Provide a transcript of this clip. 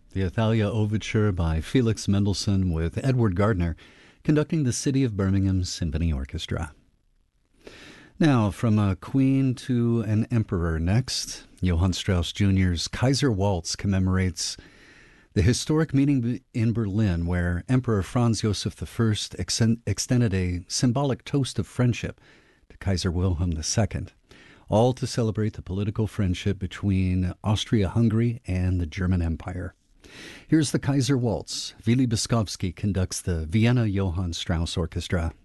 The Athalia Overture by Felix Mendelssohn with Edward Gardner conducting the City of Birmingham Symphony Orchestra. Now, from a queen to an emperor next, Johann Strauss Jr.'s Kaiser Waltz commemorates the historic meeting in Berlin where Emperor Franz Joseph I extended a symbolic toast of friendship to Kaiser Wilhelm II, all to celebrate the political friendship between Austria-Hungary and the German Empire. Here's the Kaiser Waltz. Willy Beskowski conducts the Vienna Johann Strauss Orchestra.